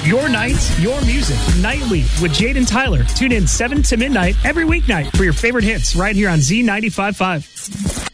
Your nights, your music, nightly with Jade and Tyler. Tune in 7 to midnight every weeknight for your favorite hits right here on Z95.5.